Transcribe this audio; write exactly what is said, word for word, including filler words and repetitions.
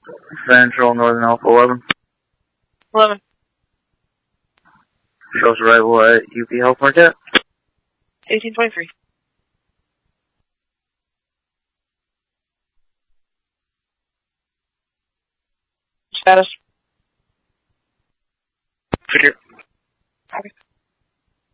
Central Northern Alpha eleven. eleven. Shows arrival at U P Health Marquette. eighteen twenty-three. Status. Secure. Okay.